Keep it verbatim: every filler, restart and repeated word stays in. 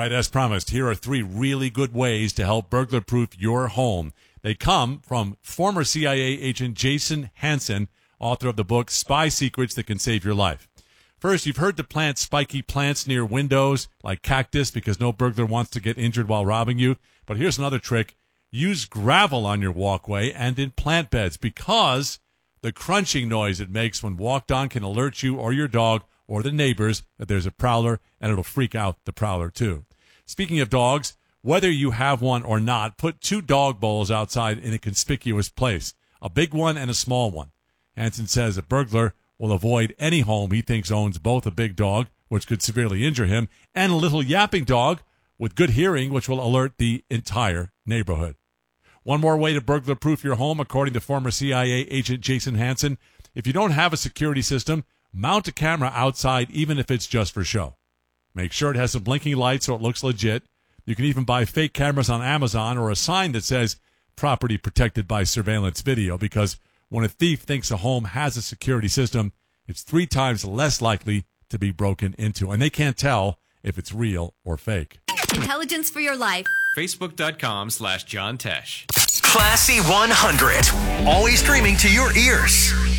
right, as promised, here are three really good ways to help burglar-proof your home. They come from former C I A agent Jason Hansen, author of the book Spy Secrets That Can Save Your Life. First, you've heard to plant spiky plants near windows, like cactus, because no burglar wants to get injured while robbing you. But here's another trick. Use gravel on your walkway and in plant beds, because the crunching noise it makes when walked on can alert you or your dog or the neighbors that there's a prowler, and it'll freak out the prowler too. Speaking of dogs, whether you have one or not, put two dog bowls outside in a conspicuous place, a big one and a small one. Hansen says a burglar will avoid any home he thinks owns both a big dog, which could severely injure him, and a little yapping dog with good hearing, which will alert the entire neighborhood. One more way to burglar-proof your home, according to former C I A agent Jason Hansen. If you don't have a security system, mount a camera outside, even if it's just for show. Make sure it has some blinking lights so it looks legit. You can even buy fake cameras on Amazon or a sign that says property protected by surveillance video, because when a thief thinks a home has a security system, it's three times less likely to be broken into, and they can't tell if it's real or fake. Intelligence for your life. Facebook.com slash John Tesh. Classy one hundred. Always streaming to your ears.